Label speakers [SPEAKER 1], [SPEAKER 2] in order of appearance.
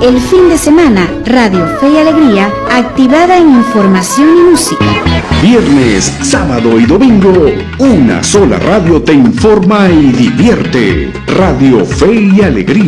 [SPEAKER 1] El fin de semana, Radio Fe y Alegría, activada en información y música.
[SPEAKER 2] Viernes, sábado y domingo, una sola radio te informa y divierte. Radio Fe y Alegría.